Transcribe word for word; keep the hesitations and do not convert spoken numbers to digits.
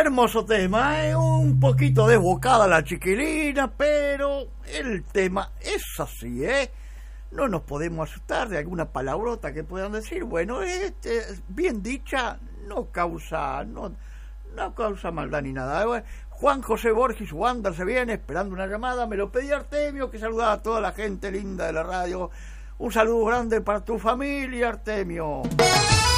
Hermoso tema, ¿eh? Un poquito desbocada la chiquilina, pero el tema es así, ¿eh? No nos podemos asustar de alguna palabrota que puedan decir. Bueno, este, bien dicha, no causa, no, no causa maldad ni nada. Bueno, Juan José Borges Wander se viene esperando una llamada. Me lo pedí Artemio, que saludaba a toda la gente linda de la radio. Un saludo grande para tu familia, Artemio.